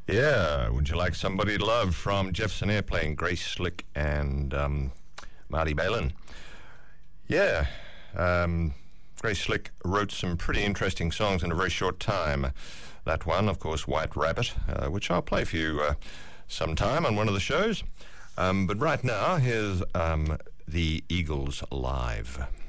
Yeah, Would You Like Somebody to Love from Jefferson Airplane, Grace Slick and Marty Balin. Yeah, Grace Slick wrote some pretty interesting songs in a very short time. That one, of course, White Rabbit, which I'll play for you sometime on one of the shows. But right now, here's the Eagles live.